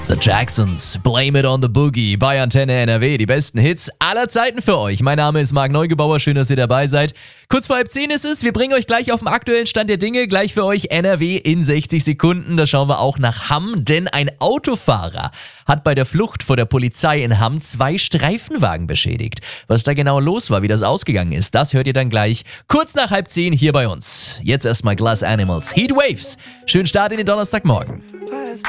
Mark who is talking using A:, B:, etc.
A: The Jacksons, Blame It on the Boogie bei Antenne NRW. Die besten Hits aller Zeiten für euch. Mein Name ist Marc Neugebauer, schön, dass ihr dabei seid. Kurz vor 9:30 ist es. Wir bringen euch gleich auf den aktuellen Stand der Dinge. Gleich für euch NRW in 60 Sekunden. Da schauen wir auch nach Hamm, denn ein Autofahrer hat bei der Flucht vor der Polizei in Hamm 2 Streifenwagen beschädigt. Was da genau los war, wie das ausgegangen ist, das hört ihr dann gleich kurz nach 9:30 hier bei uns. Jetzt erstmal Glass Animals, Heat Waves. Schönen Start in den Donnerstagmorgen.